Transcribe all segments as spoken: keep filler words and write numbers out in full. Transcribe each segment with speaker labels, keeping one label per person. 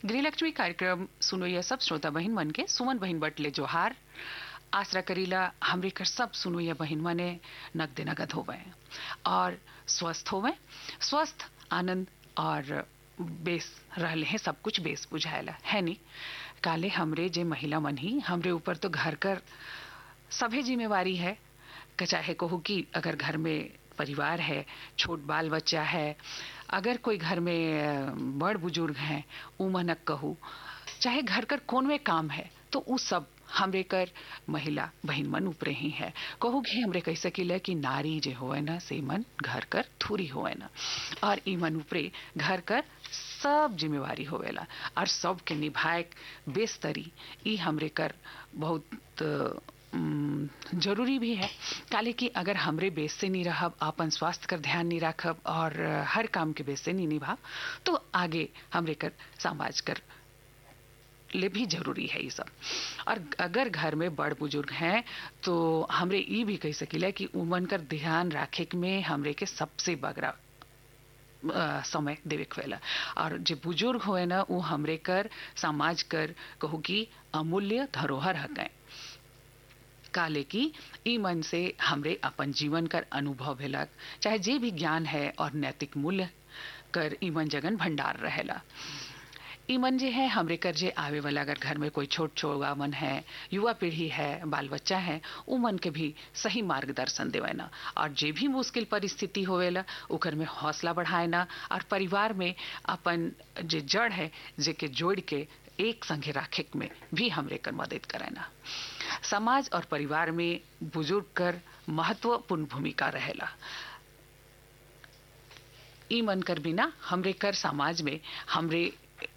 Speaker 1: गृहलक्ष्मी कार्यक्रम सुनो यह सब श्रोता बहिन मन के सुमन बहिन बटले जोहार। आसरा करीला हमरे कर सब सुनो यह बहिन मने नगदे नगद होवे और स्वस्थ होवे, स्वस्थ आनंद और बेस रहले हैं, सब कुछ बेस बुझाएला है नी। काले हमरे जे महिला मन ही हमरे ऊपर तो घर कर सभी जिम्मेवारी है। चाहे कहूँ कि अगर घर में परिवार है, छोट बाल बच्चा है, अगर कोई घर में बड़ बुजुर्ग हैं, उ मनक कहूँ, चाहे घर कर कौन में काम है, तो उ सब हमरे कर महिला बहिन मन ऊपरे ही है। कहूँ कि हमरे कह सकीला कि नारी जे होए ना से मन घर कर थूरी होए ना, और ई मन ऊपरे घर कर सब जिम्मेवारी होवेला और सब के निभाए बेस्तरी ई हमरे कर बहुत जरूरी भी है। काले कि अगर हमरे बेस से नहीं रहब, अपन स्वास्थ्य कर ध्यान नहीं रखब और हर काम के बेस से नहीं निभा, तो आगे हमरे कर समाज कर ले भी जरूरी है ये सब। और अगर घर में बड़ बुजुर्ग हैं तो हमरे ई भी कह सकीला कि उमन कर ध्यान रखे में हमरे के सबसे बगरा आ, समय देवे खेला। और जो बुजुर्ग हुए ना वो हमरे कर समाज कर कहू कि अमूल्य धरोहर हकें। काले की ई मन से हमरे अपन जीवन कर अनुभव भेलक, चाहे जे भी ज्ञान है और नैतिक मूल्य कर ई मन जगन भंडार रहेला। ई मन जे है हमरे कर जे आवे वाला अगर घर में कोई छोट छोड़ा मन है, युवा पीढ़ी है, बाल बच्चा है, उ मन के भी सही मार्गदर्शन देवेना और जे भी मुश्किल परिस्थिति होवेला उकर में हौसला बढ़ाएना और परिवार में अपन जे जड़ है जे के जोड़ के एक संगे राखे में भी हमरे कर मदद करेना। समाज और परिवार में बुजुर्ग कर महत्वपूर्ण भूमिका रहेला। ई मन कर बिना हमरे कर समाज में हमरे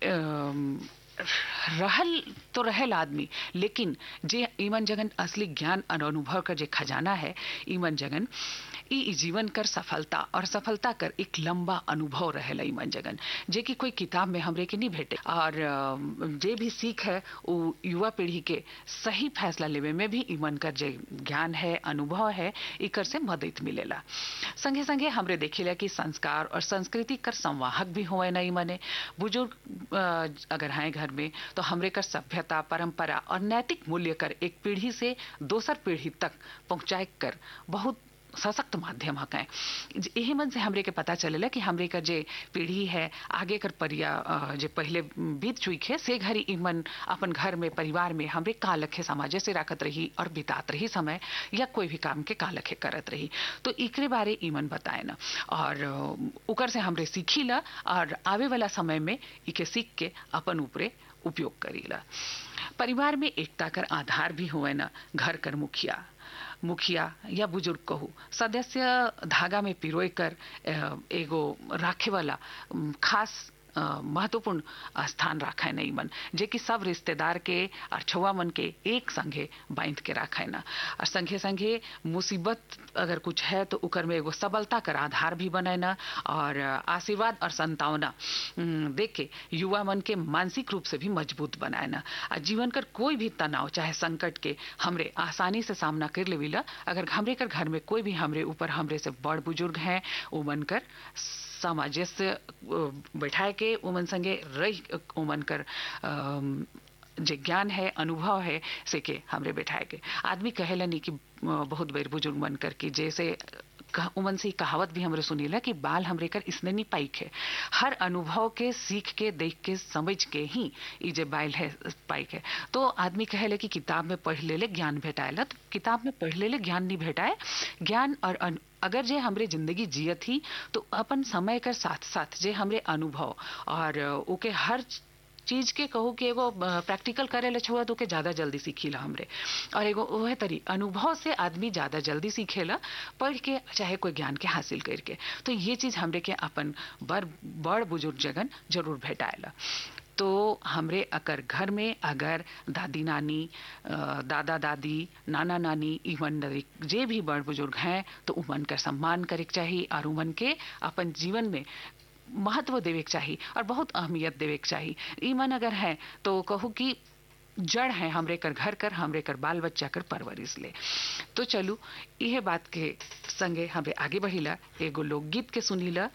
Speaker 1: रहल तो रहल आदमी, लेकिन जे ईमन जगन असली ज्ञान और अनुभव का जे खजाना है, ईमन जगन ई जीवन कर सफलता और सफलता कर एक लंबा अनुभव रहेला ईमन जगन, जे कि कोई किताब में हमरे के नहीं भेटे। और जे भी सीख है वो युवा पीढ़ी के सही फैसला लेवे में भी ईमन कर जे ज्ञान है, अनुभव है, इकर से मदद मिलेला। संगे संगे हमरे देखिला कि संस्कार और संस्कृति कर संवाहक भी हुए ना ईमने। बुजुर्ग अगर हैं घर में तो हमरे कर सभ्यता, परंपरा और नैतिक मूल्य कर एक पीढ़ी से दोसर पीढ़ी तक पहुंचाए कर बहुत सशक्त माध्यम हकें। यही मन से हमरे के पता चलेला कि हमरे का जे पीढ़ी है आगे कर परिया जे पहले बीत चुकी है से घरी ईमन अपन घर में परिवार में हमरे का लखे समाज से राखत रही और बितात रही समय या कोई भी काम के का लखे करत रही, तो इकरे बारे ईमन बताए ना और उकर से हमरे सीखीला और आवे वाला समय में इके सीख के अपन ऊपरे उपयोग करीला। परिवार में एकता कर आधार भी हुए ना घर कर मुखिया मुखिया या बुजुर्ग कहू सदस्य धागा में पिरोए कर एगो राखे वाला खास महत्वपूर्ण स्थान रखा है नहीं मन, जे कि सब रिश्तेदार के और छुआ मन के एक संगे बांध के रखा है ना। और संगे संगे मुसीबत अगर कुछ है तो उकर में एगो सबलता कर आधार भी बनाए ना और आशीर्वाद और संतावना देख के युवा मन के मानसिक रूप से भी मजबूत बनाए ना। और जीवन कर कोई भी तनाव चाहे संकट के हमरे आसानी से सामना कर लेविला अगर हमरे कर घर में कोई भी हमरे ऊपर हमरे से बड़ बुजुर्ग हैं वो बनकर समाज से बैठाए के उमन संगे रही उमन कर जे ज्ञान है, अनुभव है से के हमरे बैठाए के। आदमी कहेला नहीं कि बहुत बेर बुजुर्ग मन कर कि जैसे उमन से कहावत भी हमरे सुनीला कि बाल हमरे कर इसने नहीं पाइक है। हर अनुभव के सीख के देख के समझ के ही ये जे बाल है पाइक है। तो आदमी कहेले कि किताब में पढ़ ले ले ज्ञान भेटाएला, तो किताब में पढ़ ले ले ज्ञान नहीं भेटाए। ज्ञान और अन, अगर जे हमरे जिंदगी जियत ही तो अपन समय कर साथ साथ जे हमरे अनुभव और ओके हर चीज के कहू कि एगो प्रैक्टिकल करे ले छुआ तो के ज्यादा जल्दी सीखीला हमरे। और एगो वह तरी अनुभव से आदमी ज्यादा जल्दी सीखेला पढ़ के चाहे कोई ज्ञान के हासिल करके। तो ये चीज हमरे के अपन बड़ बड़ बुजुर्ग जगन जरूर भेटाएला। तो हमरे अगर घर में अगर दादी नानी, दादा दादी, नाना नानी इवन जे भी बड़ बुजुर्ग हैं तो उमन का सम्मान करे चाहिए और उमन के अपन जीवन में महत्व देवे चाहिए और बहुत अहमियत देवे चाहिए। ईमन अगर है तो कहूँ कि जड़ है हमरे कर घर कर हमरे कर बाल बच्चा कर परवरिश ले। तो चलू यह बात के संगे हमें आगे बढ़ीला, एगो लोकगीत के सुनीला।